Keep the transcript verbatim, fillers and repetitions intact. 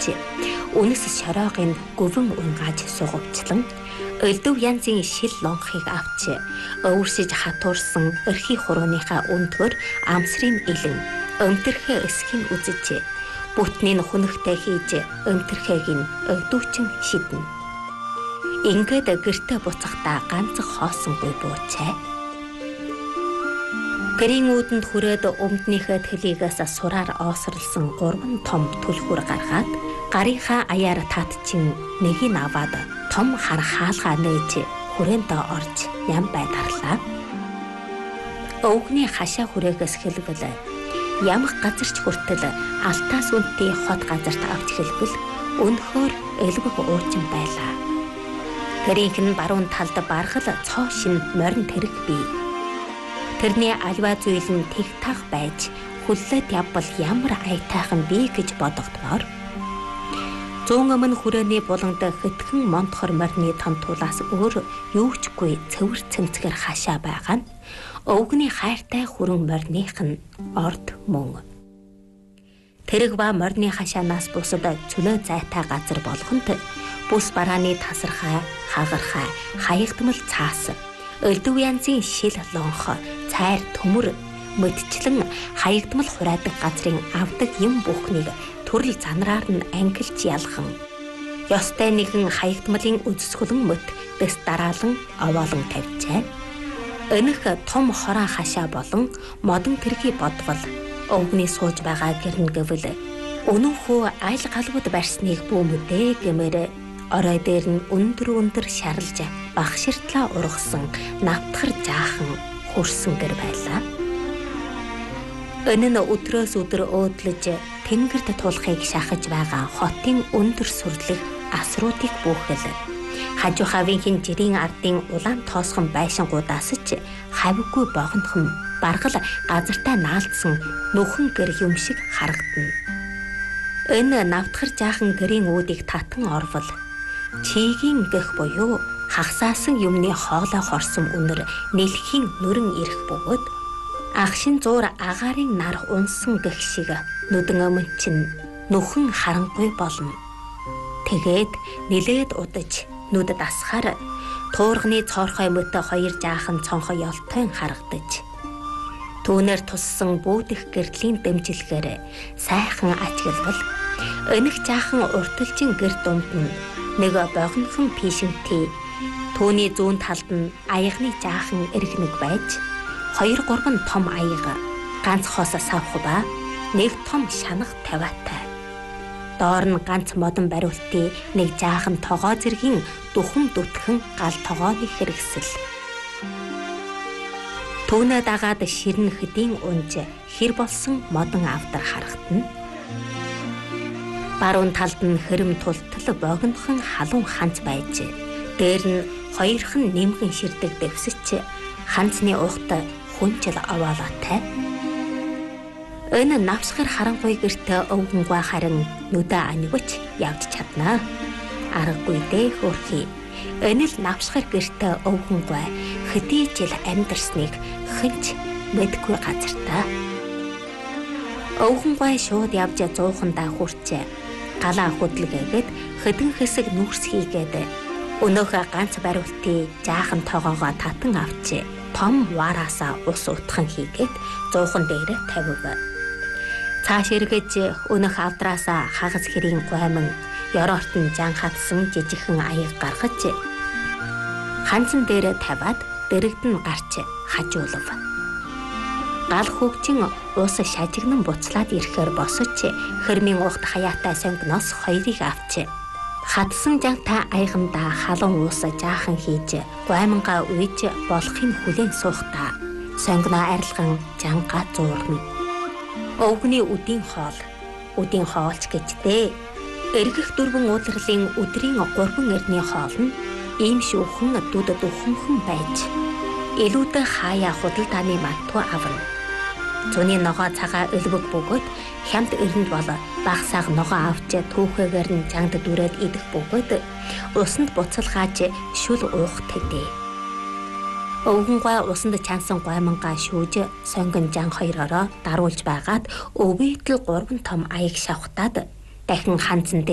хөвтөж үнэс шороогийн гүвэн унгааж сугавчлан өлдөв янзын шил лонхыг авч өвөршиж хатуурсан эрхий хурууныхаа өндгөр амсрын илэн өмтөрхөө эсхийн үзэж бүтнийг хүнэгтэй хийж өмтөрхөөг нь өвдүүчин шиднэ. Ингээд гэртээ буцахдаа ганц хоосонгүй буучаа. Гэрийн үүдэнд хүрээд өмднийхээ төлийгээс сураар оосрлсон гурван том түлхүүр гаргаад гарынхаа аяар татчин нэгийг аваад том хар хаалгаа нээж хүрээндээ орж ням байдарлаа. Өвгний хашаа хүрээгээс хэлбэл ямх газарч хүртэл алтаас үнэтэй хот газарт авч хэлбэл өнөхөр элбэг уучин байлаа. Гэрийнх нь баруун талд баргал цоо шин морин тэрэг бий. Тэрний альва зүйл нь тэгтах байж хүллээд явбал ямар аятайхан бий гэж бодогдмоор. Зүүн өмнө хүрээний буланд хитгэн монтхор морины том тулаас өөр юу чгүй цэвэр цэмцгэр хашаа байгаа нь өвгний хайртай хүрэн морных нь орд мөн. Тэрэг ба морины хашаанаас бусад цөлөө зайтай газар болгонд бүс барааны тасархай, хагархай, хаягдмал цаас, өлдөв янзын шил лонхо, цайр төмөр, мэдчлэн хаягдмал хураадаг газрын авдаг юм бүхнийг төрөл занраар нь ангилж ялхан. Ёстой нэгэн хаягдмалын үзэсгэлэн мөт дэс дараалан овоолон тавьжээ. Өнөх том хороо хашаа болон модон тэрхий бодвол өвгний сууж байгаа гэрн гэвэл өнөө хөө айл галбууд барьсныг бүүмэдэ гэмээр орой дээр нь өндөр өндөр шарлж багширтлаа ургасан навтхар жаахан хөрсөн гэр байлаа. Өнөө нь өдрөөс өдөр өөдлөж тэнгэрт тулахыг шахаж байгаа хотын өндөр сүрлэг асруудыг бүхэл хажуу хавийн жирийн ардын улаан тоосхон байшингуудаас ч хавьгүй богинохон баргал газартаа наалдсан нөхөн гэр юм шиг харагдана. Энэ навтхар жаахан гэрийн үүдийг татан орвол чигийн гэх буюу хагсаасан юмны хоолой хорсон үнэр нэлхийн нүрэн ирэх бөгөөд агшин зуур агаарын нар унсан гэх шиг нүдэн өмнө чинь нөхөн харангүй болно. Тэгээд нилээд удаж нүд дасахаар туурганы цоорхой мөтө хоёр жаахан цонхоо ёлтой харагдаж түүнээр туссан бүүдэх гэрлийн дэмжлэгээр сайхан ажиглал өнөх жаахан урталжин гэр дунд нь нэг богинохон пишинти түүний зүүн талд нь аягны жаахан эргэнэг байж хоёр гурван том аяга ганц хоосоо савх ба нэг том шанах тавиатай. Доор нь ганц модон бариултын нэг жаахан тогоо зэргийн духам дүтгэн гал тогооны хэрэгсэл. Түүнээ дагаад ширнэ хэдийн унж хэр болсон модон авдар харагдана. Баруун талд нь хэрэм тултал богинохон халуун ханц байж дээр нь хоёрхан нэмгэн ширдэг дэвсэж ханцны ухт хүнчил овоолоотой. Энэ навсгар харангуй гэртээ өвгөнгөө харин нүдэ анивч явж чаднаа. Аргагүй дээ хөрхий. Энэ л навсгар гэртээ өвгөнгөө хэдий жил амьдарсныг хэнч мэдгүй газар та. Өвгөнгөө шууд явж зуухандаа хүрчээ. Галаа хөдлөгээд хэдэн хэсэг нүрс хийгээд өнөөхөө ганц бариултыг жаахан тоогоогоо татан авчээ. Том вараасаа ус утхан хийгээд зуухан дээрээ тавив. Цааш эргэж өнөх авдраасаа хагас хэрийн гуйман ёроорт нь жан хатсан жижигхэн аяг гаргаж ханцан дээрээ тавиад дэрэгдэн гарч хажуулав. Гал хөгжин ус шажигнан буцлаад ирэхээр босож хэрмийн ухт хаяатай сонгоноос хоёрыг авч хатсан жантай аягандаа халуун ус жаахан хийж гуймангаа үйж болохын хүлээн суухтаа сонгоноо арилган жангаа зуурна. Өвгний үдийн хоол, үдийн хоолч гэжтэй. Эргэх дөрвөн удирлын өдрийн гурван эрдний хоол нь ийм шүүхэн дүд дөхөнхөн байж илүүдэ хаяа худалдааны мантуу авна. Зуны ногоо цагаа өлбөг бөгөөд хямд эрэнд бол багсааг ногоо авч түүхээгээр нь жангад дүрээд идэх бөгөөд усанд буцалгааж шүл уух тэдээ. Өвгөнгөө усанд чансан гуймангаа шүүж сонгон жан хоёророо даруулж байгаад өвөйтл гурван том аяг шавхтаад дахин ханцан